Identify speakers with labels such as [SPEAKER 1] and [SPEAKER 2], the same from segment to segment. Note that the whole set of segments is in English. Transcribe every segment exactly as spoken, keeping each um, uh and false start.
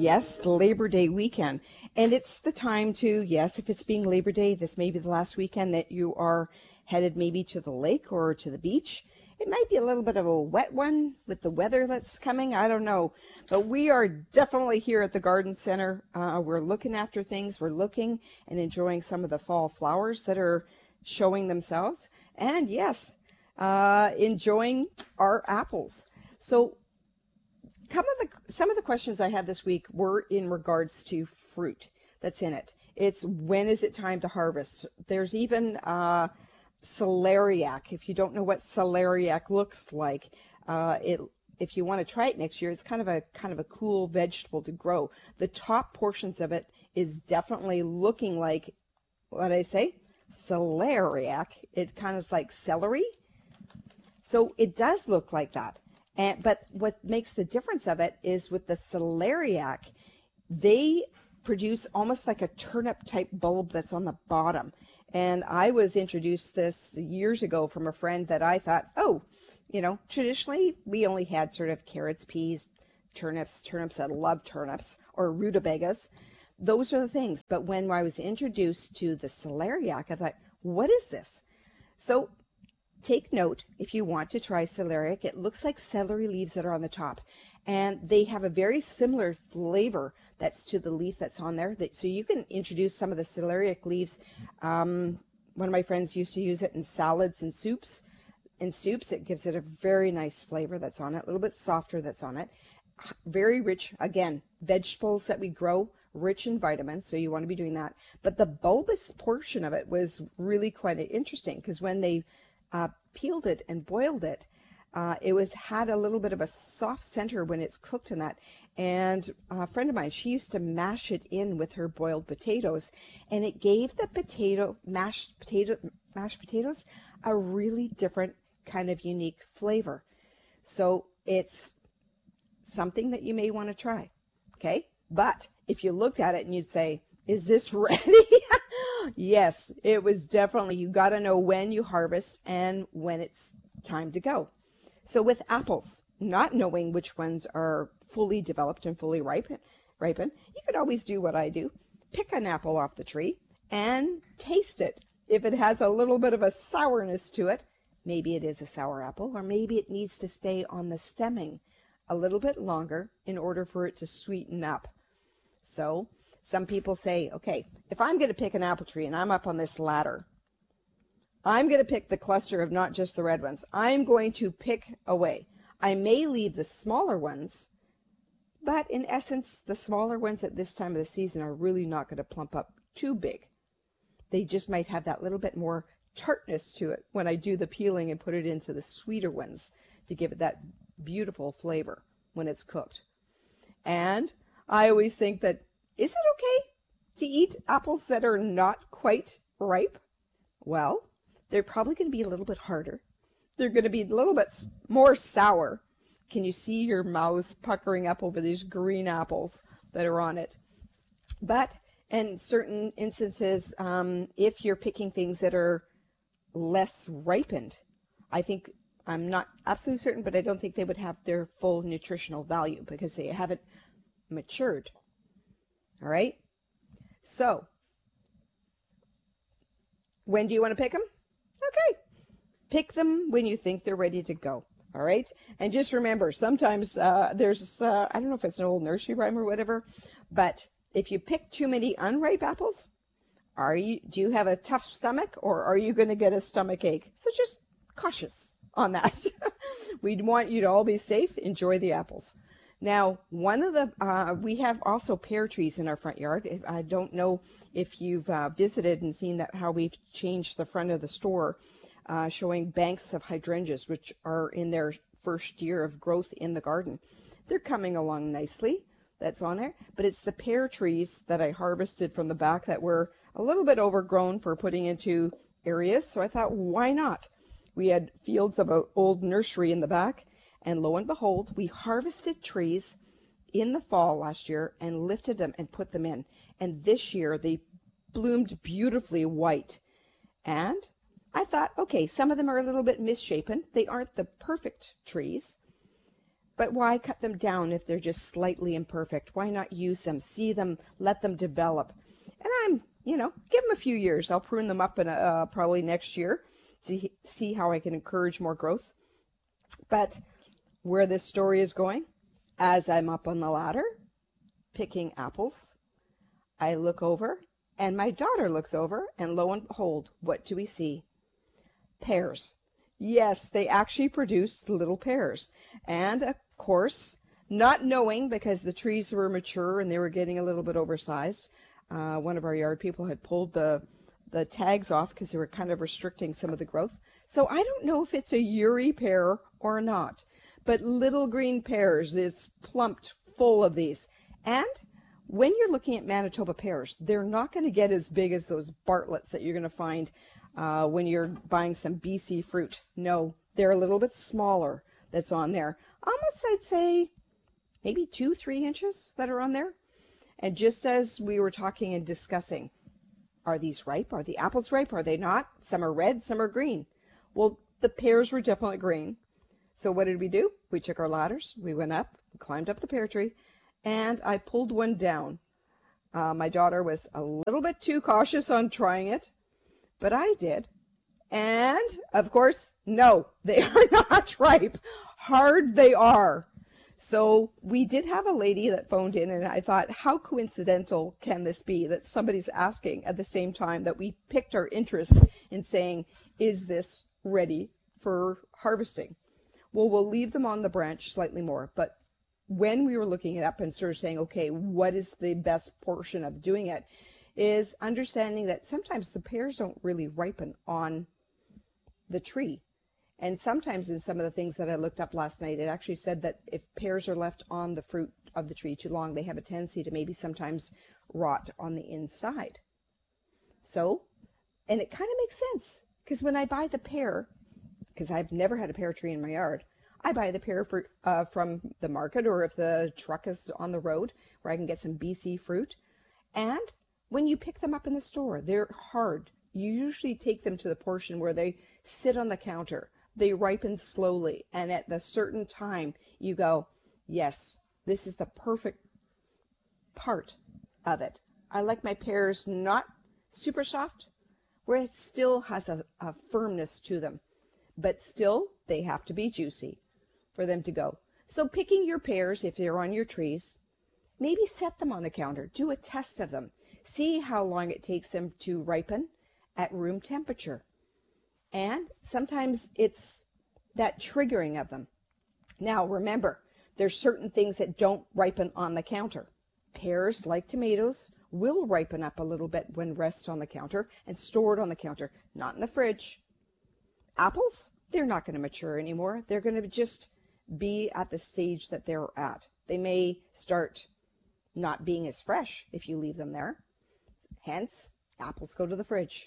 [SPEAKER 1] Yes, Labor Day weekend. And it's the time to, yes, if it's being Labor Day, this may be the last weekend that you are headed maybe to the lake or to the beach. It might be a little bit of a wet one with the weather that's coming. I don't know. But we are definitely here at the Garden Center. Uh, we're looking after things. We're looking and enjoying some of the fall flowers that are showing themselves. And yes, uh, enjoying our apples. So Some of the some of the questions I had this week were in regards to fruit that's in it. It's when is it time to harvest? There's even uh, celeriac. If you don't know what celeriac looks like, uh, it if you want to try it next year, it's kind of a kind of a cool vegetable to grow. The top portions of it is definitely looking like, what did I say? Celeriac. It kind of is like celery. So it does look like that. And, but what makes the difference of it is with the celeriac, they produce almost like a turnip type bulb that's on the bottom. And I was introduced this years ago from a friend that I thought, oh, you know, traditionally we only had sort of carrots, peas, turnips, turnips that love turnips, or rutabagas. Those are the things. But when I was introduced to the celeriac, I thought, what is this? So take note, if you want to try celeriac, it looks like celery leaves that are on the top. And they have a very similar flavor that's to the leaf that's on there. That, so you can introduce some of the celeriac leaves. Um, one of my friends used to use it in salads and soups. In soups, it gives it a very nice flavor that's on it, a little bit softer that's on it. Very rich, again, vegetables that we grow, rich in vitamins, so you want to be doing that. But the bulbous portion of it was really quite interesting, because when they Uh, peeled it and boiled it, uh, it was had a little bit of a soft center when it's cooked in that. And a friend of mine, she used to mash it in with her boiled potatoes, and it gave the potato mashed potato mashed potatoes a really different kind of unique flavor. So it's something that you may want to try. Okay, but if you looked at it and you'd say, "Is this ready?" Yes, it was definitely, you got to know when you harvest and when it's time to go. So with apples, not knowing which ones are fully developed and fully ripen, ripen, you could always do what I do. Pick an apple off the tree and taste it. If it has a little bit of a sourness to it, maybe it is a sour apple, or maybe it needs to stay on the stemming a little bit longer in order for it to sweeten up. So some people say, okay, if I'm going to pick an apple tree and I'm up on this ladder, I'm going to pick the cluster of not just the red ones. I'm going to pick away. I may leave the smaller ones, but in essence, the smaller ones at this time of the season are really not going to plump up too big. They just might have that little bit more tartness to it when I do the peeling and put it into the sweeter ones to give it that beautiful flavor when it's cooked. And I always think that, is it okay to eat apples that are not quite ripe? Well, they're probably going to be a little bit harder. They're going to be a little bit more sour. Can you see your mouths puckering up over these green apples that are on it? But in certain instances, um, if you're picking things that are less ripened, I think, I'm not absolutely certain, but I don't think they would have their full nutritional value because they haven't matured. All right? So, when do you want to pick them? Okay. Pick them when you think they're ready to go. All right? And just remember, sometimes uh, there's, uh, I don't know if it's an old nursery rhyme or whatever, but if you pick too many unripe apples, are you, do you have a tough stomach, or are you going to get a stomach ache? So just cautious on that. We want you to all be safe. Enjoy the apples. Now, one of the, uh, we have also pear trees in our front yard. I don't know if you've uh, visited and seen that how we've changed the front of the store, uh, showing banks of hydrangeas, which are in their first year of growth in the garden. They're coming along nicely. That's on there. But it's the pear trees that I harvested from the back that were a little bit overgrown for putting into areas. So I thought, why not? We had fields of an old nursery in the back. And lo and behold, we harvested trees in the fall last year and lifted them and put them in. And this year they bloomed beautifully white. And I thought, okay, some of them are a little bit misshapen. They aren't the perfect trees. But why cut them down if they're just slightly imperfect? Why not use them, see them, let them develop? And I'm, you know, give them a few years. I'll prune them up in a, uh, probably next year to see how I can encourage more growth. But where this story is going, as I'm up on the ladder picking apples, I look over and my daughter looks over, and lo and behold, what do we see? Pears. Yes, they actually produced little pears. And of course, not knowing, because the trees were mature and they were getting a little bit oversized, uh, one of our yard people had pulled the the tags off because they were kind of restricting some of the growth. So I don't know if it's a Uri pear or not, but little green pears, it's plumped full of these. And when you're looking at Manitoba pears, they're not going to get as big as those Bartletts that you're going to find uh, when you're buying some B C fruit. No, they're a little bit smaller that's on there. Almost, I'd say, maybe two, three inches that are on there. And just as we were talking and discussing, are these ripe? Are the apples ripe? Are they not? Some are red, some are green. Well, the pears were definitely green. So what did we do? We took our ladders, we went up, we climbed up the pear tree, and I pulled one down. Uh, my daughter was a little bit too cautious on trying it, but I did. And, of course, no, they are not ripe. Hard they are. So we did have a lady that phoned in, and I thought, how coincidental can this be that somebody's asking at the same time that we picked our interest in saying, is this ready for harvesting? Well, we'll leave them on the branch slightly more, but when we were looking it up and sort of saying, okay, what is the best portion of doing it, is understanding that sometimes the pears don't really ripen on the tree. And sometimes in some of the things that I looked up last night, it actually said that if pears are left on the fruit of the tree too long, they have a tendency to maybe sometimes rot on the inside. So, and it kind of makes sense, because when I buy the pear, because I've never had a pear tree in my yard, I buy the pear fruit uh, from the market, or if the truck is on the road where I can get some B C fruit. And when you pick them up in the store, they're hard. You usually take them to the portion where they sit on the counter. They ripen slowly, and at the certain time you go, yes, this is the perfect part of it. I like my pears not super soft, where it still has a, a firmness to them, but still they have to be juicy for them to go. So picking your pears, if they're on your trees, maybe set them on the counter. Do a test of them. See how long it takes them to ripen at room temperature. And sometimes it's that triggering of them. Now remember, there's certain things that don't ripen on the counter. Pears, like tomatoes, will ripen up a little bit when rest on the counter and stored on the counter, not in the fridge. Apples, they're not going to mature anymore. They're going to just be at the stage that they're at. They may start not being as fresh if you leave them there. Hence, apples go to the fridge.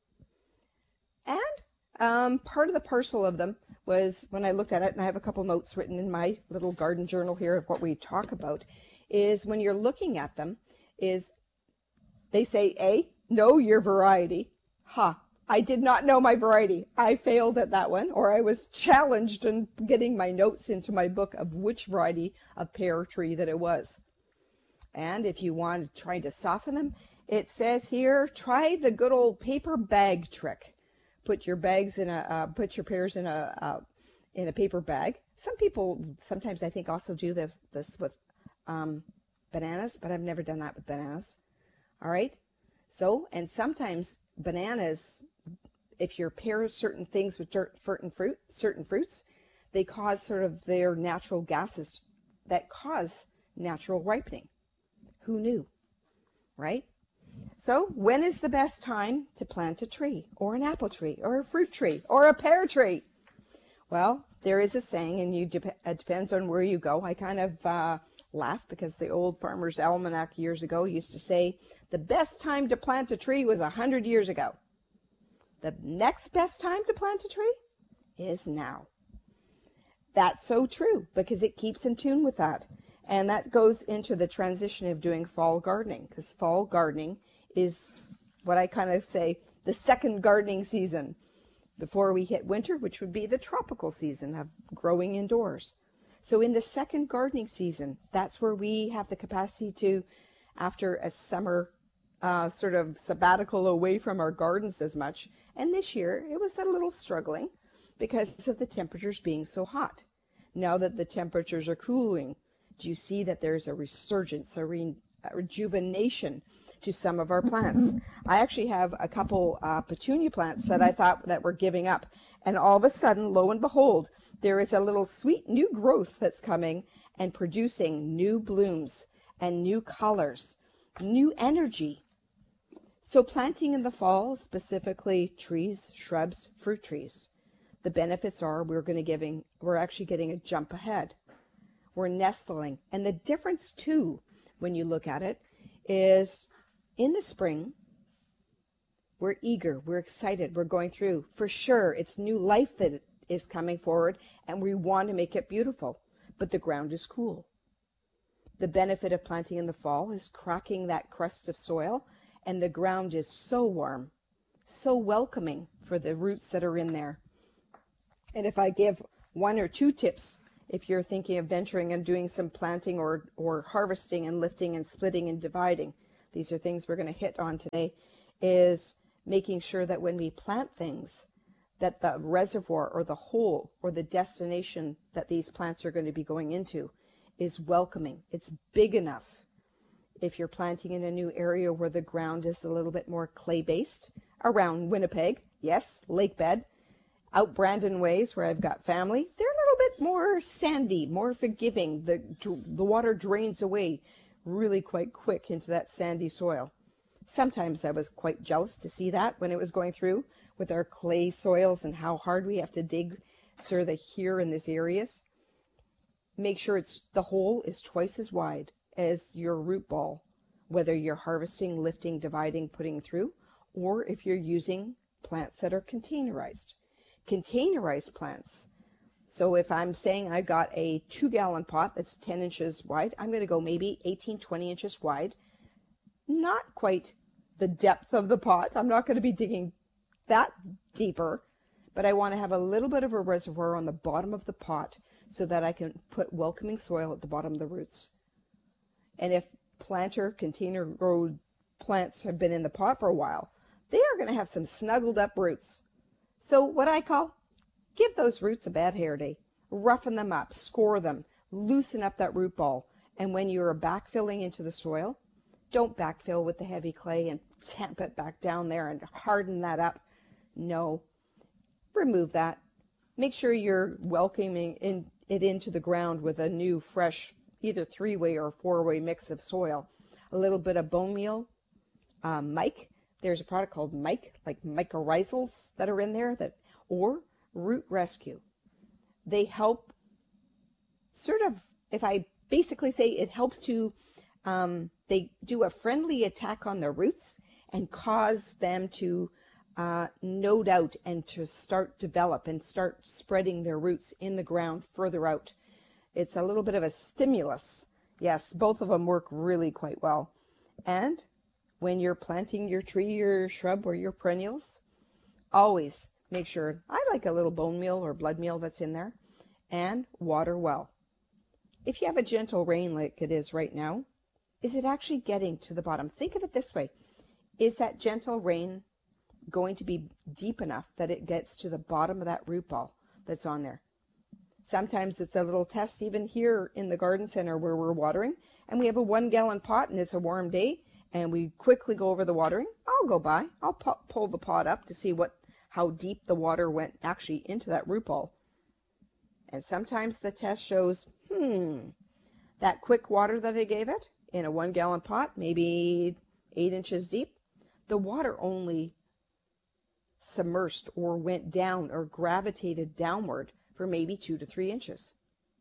[SPEAKER 1] And um, part of the parcel of them was, when I looked at it, and I have a couple notes written in my little garden journal here of what we talk about, is when you're looking at them, is they say, A, know your variety. Ha, I did not know my variety. I failed at that one, or I was challenged in getting my notes into my book of which variety of pear tree that it was. And if you want to try to soften them, it says here, try the good old paper bag trick. Put your bags in a, uh, put your pears in a, uh, in a paper bag. Some people, sometimes I think also do this, this with um, bananas, but I've never done that with bananas. All right. So, and sometimes bananas, if you pair certain things with certain fruit, certain fruits, they cause sort of their natural gases that cause natural ripening. Who knew, right? So when is the best time to plant a tree, or an apple tree, or a fruit tree, or a pear tree? Well, there is a saying, and you dep- it depends on where you go. I kind of uh, laugh because the old Farmer's Almanac years ago used to say the best time to plant a tree was a hundred years ago. The next best time to plant a tree is now. That's so true, because it keeps in tune with that. And that goes into the transition of doing fall gardening, because fall gardening is what I kind of say the second gardening season before we hit winter, which would be the tropical season of growing indoors. So in the second gardening season, that's where we have the capacity to, after a summer uh, sort of sabbatical away from our gardens as much, and this year it was a little struggling because of the temperatures being so hot. Now that the temperatures are cooling, do you see that there's a resurgence, a, re- a rejuvenation to some of our plants? I actually have a couple uh, petunia plants that I thought that were giving up, and all of a sudden, lo and behold, there is a little sweet new growth that's coming and producing new blooms and new colors, new energy. So planting in the fall, specifically trees, shrubs, fruit trees, the benefits are we're going to giving we're actually getting a jump ahead. We're nestling, and the difference too, when you look at it, is in the spring, we're eager, we're excited, we're going through. For sure, it's new life that is coming forward, and we want to make it beautiful, but the ground is cool. The benefit of planting in the fall is cracking that crust of soil, and the ground is so warm, so welcoming for the roots that are in there. And if I give one or two tips, if you're thinking of venturing and doing some planting or, or harvesting and lifting and splitting and dividing, these are things we're going to hit on today, is making sure that when we plant things, that the reservoir or the hole or the destination that these plants are going to be going into is welcoming. It's big enough. If you're planting in a new area where the ground is a little bit more clay-based, around Winnipeg, yes, lake bed, out Brandon ways where I've got family, they're a little bit more sandy, more forgiving. The, the water drains away really quite quick into that sandy soil. Sometimes I was quite jealous to see that when it was going through with our clay soils and how hard we have to dig sort of here in these areas. Make sure it's the hole is twice as wide as your root ball, whether you're harvesting, lifting, dividing, putting through, or if you're using plants that are containerized. Containerized plants. So if I'm saying I got a two gallon pot that's ten inches wide, I'm going to go maybe eighteen, twenty inches wide. Not quite the depth of the pot. I'm not going to be digging that deeper, but I want to have a little bit of a reservoir on the bottom of the pot so that I can put welcoming soil at the bottom of the roots. And if planter container grown plants have been in the pot for a while, they are going to have some snuggled up roots. So what I call, give those roots a bad hair day. Roughen them up, score them, loosen up that root ball. And when you're backfilling into the soil, don't backfill with the heavy clay and tamp it back down there and harden that up. No, remove that. Make sure you're welcoming in, it into the ground with a new, fresh, either three-way or four-way mix of soil. A little bit of bone meal, um, Mike. There's a product called Mike, like mycorrhizals that are in there, that, or Root Rescue. They help sort of, if I basically say it helps to, um, they do a friendly attack on the roots and cause them to uh, node out and to start develop and start spreading their roots in the ground further out. It's a little bit of a stimulus. Yes, both of them work really quite well. And when you're planting your tree, your shrub, or your perennials, always make sure, I like a little bone meal or blood meal that's in there, and water well. If you have a gentle rain like it is right now, is it actually getting to the bottom? Think of it this way. Is that gentle rain going to be deep enough that it gets to the bottom of that root ball that's on there? Sometimes it's a little test even here in the garden center where we're watering, and we have a one gallon pot and it's a warm day, and we quickly go over the watering. I'll go by. I'll pu pull the pot up to see what how deep the water went actually into that root ball. And sometimes the test shows, hmm, that quick water that I gave it in a one gallon pot, maybe eight inches deep, the water only submersed or went down or gravitated downward for maybe two to three inches.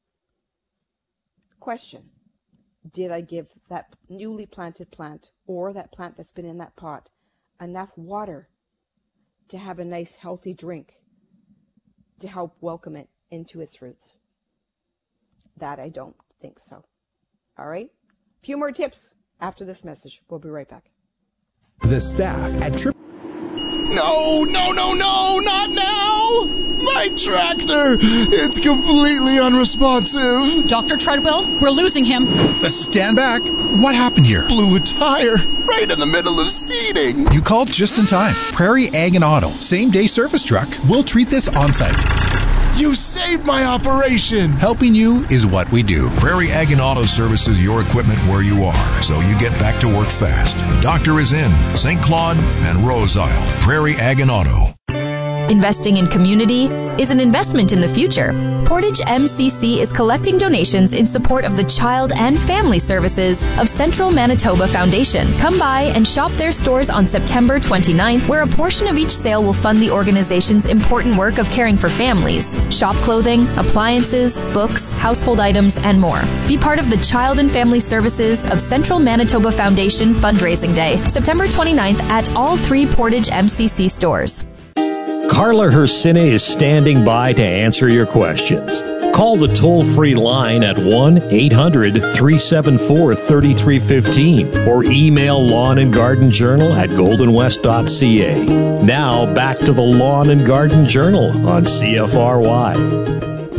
[SPEAKER 1] Question. Did I give that newly planted plant or that plant that's been in that pot enough water to have a nice healthy drink to help welcome it into its roots? That I don't think so. All right. A few more tips after this message. We'll be right back.
[SPEAKER 2] The staff at Tri-
[SPEAKER 3] No, no, no, no, not now!
[SPEAKER 2] My tractor! It's completely unresponsive.
[SPEAKER 3] Doctor Treadwell, we're losing him.
[SPEAKER 4] Stand back. What happened here?
[SPEAKER 2] Blew a tire right in the middle of seeding.
[SPEAKER 4] You called just in time. Prairie Ag and Auto, same-day service truck. We'll treat this on-site.
[SPEAKER 2] You saved my operation.
[SPEAKER 4] Helping you is what we do.
[SPEAKER 5] Prairie Ag and Auto services your equipment where you are, so you get back to work fast. The doctor is in Saint Claude and Rose Isle. Prairie Ag and Auto.
[SPEAKER 6] Investing in community is an investment in the future. Portage M C C is collecting donations in support of the Child and Family Services of Central Manitoba Foundation. Come by and shop their stores on September twenty-ninth, where a portion of each sale will fund the organization's important work of caring for families. Shop clothing, appliances, books, household items, and more. Be part of the Child and Family Services of Central Manitoba Foundation Fundraising Day, September twenty-ninth at all three Portage M C C stores.
[SPEAKER 7] Carla Hersine is standing by to answer your questions. Call the toll-free line at one eight hundred three seven four three three one five or email Lawn and Garden Journal at golden west dot c a. Now back to the Lawn and Garden Journal on C F R Y.